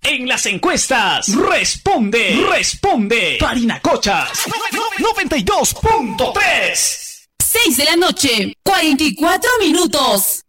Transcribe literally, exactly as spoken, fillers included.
En las encuestas, responde, responde. Parinacochas, noventa y dos punto tres. seis de la noche, cuarenta y cuatro minutos.